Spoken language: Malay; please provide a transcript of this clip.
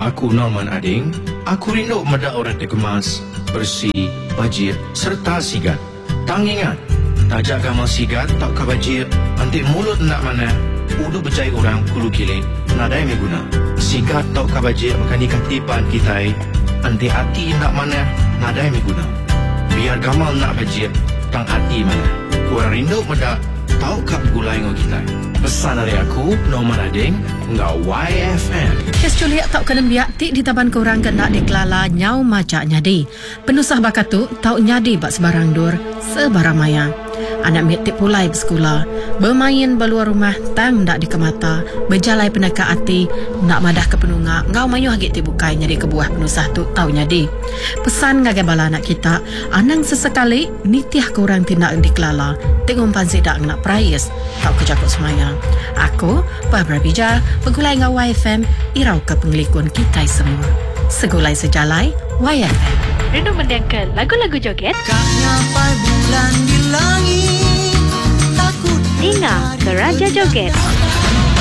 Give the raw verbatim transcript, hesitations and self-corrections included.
Aku Norman Ading. Aku rindu meda orang terkemas, bersih, bajir serta sigat. Tang ingat, tajak kamal sigat tak kabajir, antik mulut nak mana, udu berjaya orang kulu kilik, nadai me guna. Sigat tak kabajir makani katipan kita, antik hati nak mana, nadai me guna. Biar kamal nak bajir, tang hati mana. Kurang rindu meda, tau kap gulai ngau kita. Pesan dari aku, Norman Ading, ngau Y F M. Kes culiak tau kena biak tik di taban korang kena dikelala nyau macak nyadi. Penusah bakatu tau nyadi bak sebarang dur, sebarang maya. Anak mit tik pulai bersekolah, bermain beluar rumah tang dak dikemata, berjalai penaka hati, nak madah ke penungak, ngau mayu hagit tik bukai nyadi kebuah penusah tu tau nyadi. Pesan ngagai bala anak kita, anang sesekali nitiah korang tindak dikelala, tik umpan sidak nak prayes, tau kejakut semaya. Aku, Barbara Bija, pegulai ngau Y F M, irau ke pengelikun kita semua. Segulai sejalai, Y F M. Rindu mendengar lagu-lagu joget? Kak nyampai bulan di langit, takut Dengar Keraja Joget.